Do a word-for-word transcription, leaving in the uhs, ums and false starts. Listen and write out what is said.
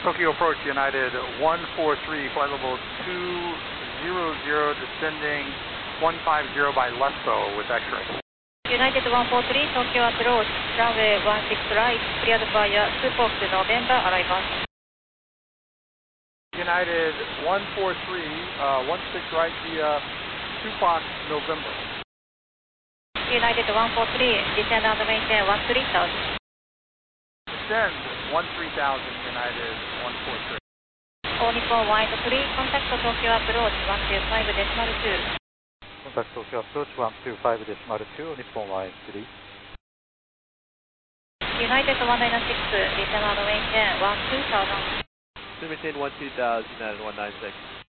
Tokyo approach United one four three, flight level two zero zero, descending one five zero by Lesto with X-ray. United one four three, Tokyo approach, runway one six right, cleared via two fox November, arrival. United one four three, uh, one six right via two fox November. United one four three, descend and maintain one three thousand. Descend one three thousand, United one four three. All Nippon Wide three, contact Tokyo approach one two five decimal two. Contact Tokyo approach one two five decimal two, Nippon Wide three. United one nine six, descend and maintain one two thousand. Maintain one two thousand, United one nine six.